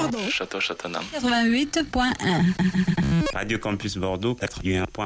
Bordeaux. Château-Châteauneuf. 88.1. Radio Campus Bordeaux 81.1.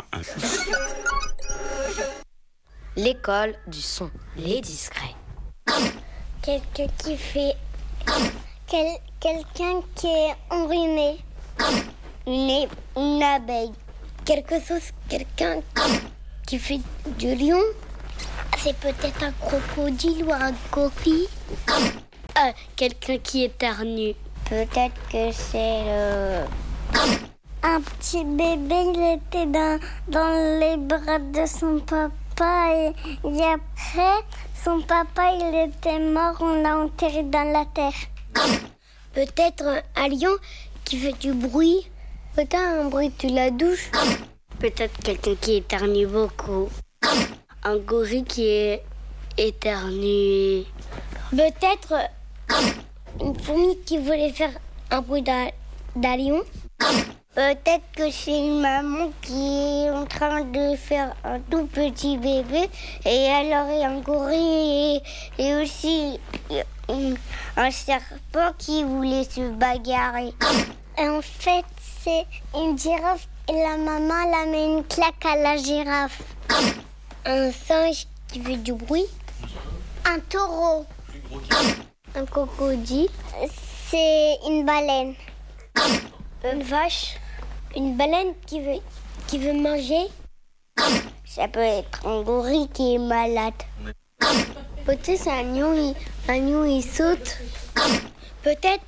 L'école du son, les discrets. Quelqu'un qui fait... Quelqu'un qui est enrhumé. Une abeille. Quelqu'un qui fait du lion. C'est peut-être un crocodile ou un gorille. Quelqu'un qui éternue. Peut-être que c'est un petit bébé, il était dans les bras de son papa et après, son papa, il était mort, on l'a enterré dans la terre. Peut-être un lion qui fait du bruit. Peut-être un bruit de la douche. Peut-être quelqu'un qui éternue beaucoup. Un gorille qui est éternué. Peut-être une fourmi qui voulait faire un bruit d'un lion. Peut-être que c'est une maman qui est en train de faire un tout petit bébé. Et alors il y a un gorille et aussi un serpent qui voulait se bagarrer. Et en fait, c'est une girafe et la maman elle a mis une claque à la girafe. Un singe qui fait du bruit. Un taureau. Un crocodile. C'est une baleine. Une vache. Une baleine qui veut manger. Ça peut être un gorille qui est malade. Peut-être c'est un lion, il saute. Peut-être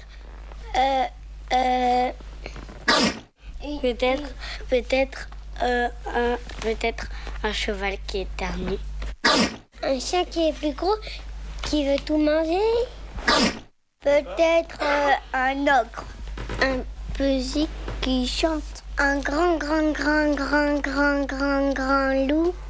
un cheval qui éternue. Un chien qui est plus gros, qui veut tout manger. Peut-être un ogre. Un petit qui chante. Un grand loup